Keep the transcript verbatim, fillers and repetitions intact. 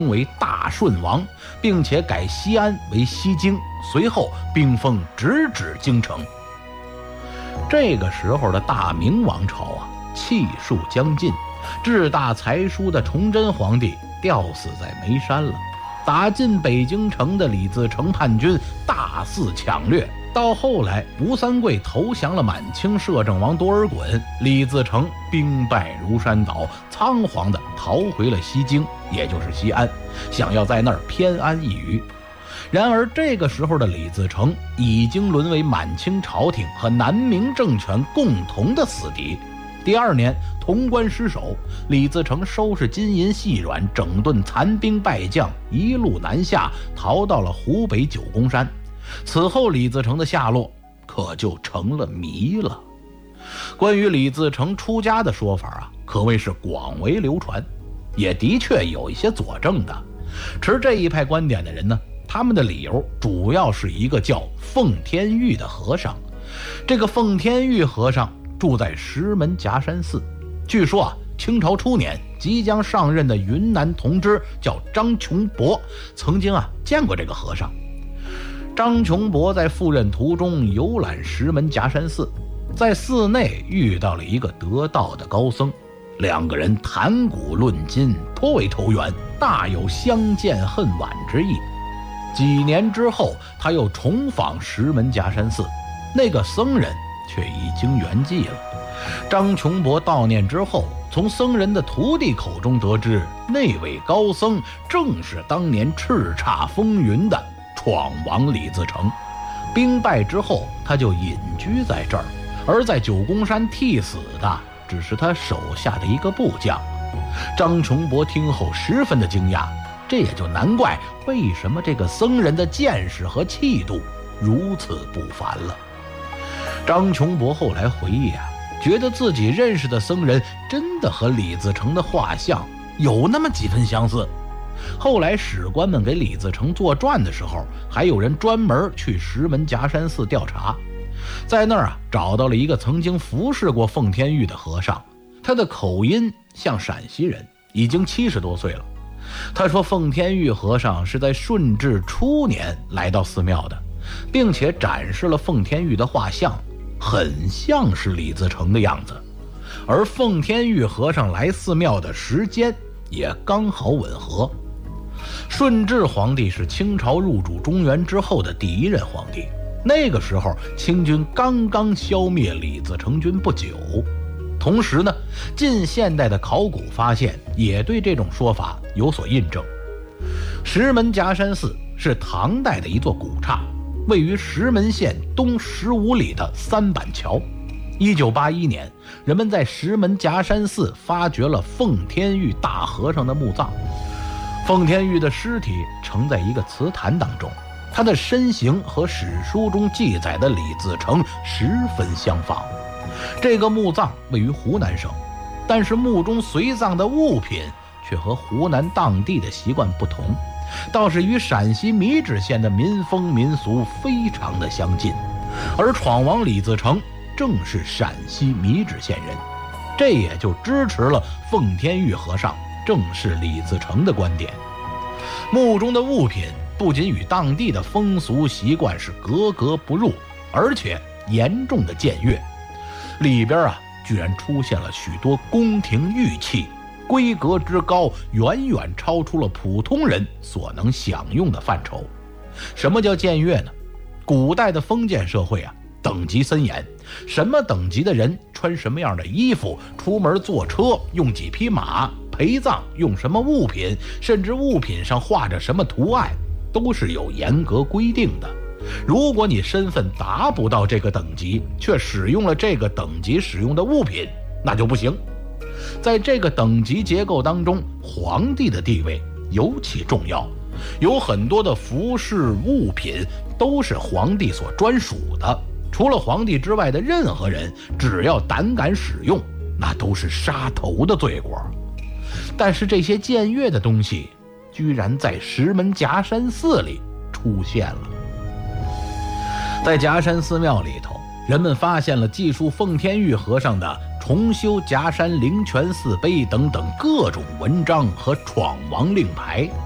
为大顺王，并且改西安为西京，随后兵锋直指京城。这个时候的大明王朝啊，气数将尽，志大才疏的崇祯皇帝吊死在眉山了。打进北京城的李自成叛军大肆抢掠，到后来吴三桂投降了满清摄政王多尔衮，李自成兵败如山倒，仓皇地逃回了西京，也就是西安，想要在那儿偏安一隅。然而这个时候的李自成已经沦为满清朝廷和南明政权共同的死敌。第二年潼关失守，李自成收拾金银细软，整顿残兵败将，一路南下，逃到了湖北九宫山。此后李自成的下落可就成了谜了。关于李自成出家的说法啊，可谓是广为流传，也的确有一些佐证的。持这一派观点的人呢，他们的理由主要是一个叫奉天玉的和尚。这个奉天玉和尚住在石门夹山寺，据说啊，清朝初年即将上任的云南同知叫张琼博，曾经啊见过这个和尚。张琼博在赴任途中游览石门夹山寺，在寺内遇到了一个得道的高僧，两个人谈古论今，颇为投缘，大有相见恨晚之意。几年之后，他又重访石门夹山寺，那个僧人却已经圆寂了。张琼博悼念之后，从僧人的徒弟口中得知，那位高僧正是当年叱咤风云的闯王李自成。兵败之后，他就隐居在这儿，而在九宫山替死的只是他手下的一个部将。张琼博听后十分的惊讶，这也就难怪为什么这个僧人的见识和气度如此不凡了。张琼博后来回忆啊，觉得自己认识的僧人真的和李自成的画像有那么几分相似。后来史官们给李自成作传的时候，还有人专门去石门夹山寺调查，在那儿啊找到了一个曾经服侍过奉天玉的和尚，他的口音像陕西人，已经七十多岁了。他说奉天玉和尚是在顺治初年来到寺庙的，并且展示了奉天玉的画像，很像是李自成的样子，而奉天玉和尚来寺庙的时间也刚好吻合。顺治皇帝是清朝入主中原之后的第一任皇帝，那个时候清军刚刚消灭李自成军不久。同时呢，近现代的考古发现也对这种说法有所印证。石门夹山寺是唐代的一座古刹，位于石门县东十五里的三板桥。一九八一年，人们在石门夹山寺发掘了奉天玉大和尚的墓葬。奉天玉的尸体呈在一个祠坛当中，他的身形和史书中记载的李自成十分相仿。这个墓葬位于湖南省，但是墓中随葬的物品却和湖南当地的习惯不同，倒是与陕西米脂县的民风民俗非常的相近。而闯王李自成正是陕西米脂县人，这也就支持了奉天玉和尚正是李自成的观点。墓中的物品不仅与当地的风俗习惯是格格不入，而且严重的僭越，里边啊居然出现了许多宫廷玉器，规格之高远远超出了普通人所能享用的范畴。什么叫僭越呢？古代的封建社会啊，等级森严，什么等级的人穿什么样的衣服，出门坐车用几匹马，陪葬用什么物品，甚至物品上画着什么图案，都是有严格规定的。如果你身份达不到这个等级，却使用了这个等级使用的物品，那就不行。在这个等级结构当中，皇帝的地位尤其重要，有很多的服饰物品都是皇帝所专属的，除了皇帝之外的任何人，只要胆敢使用，那都是杀头的罪过。但是这些僭越的东西居然在石门夹山寺里出现了。在夹山寺庙里头，人们发现了记述奉天玉和尚的重修夹山灵泉寺碑等等各种文章和闯王令牌。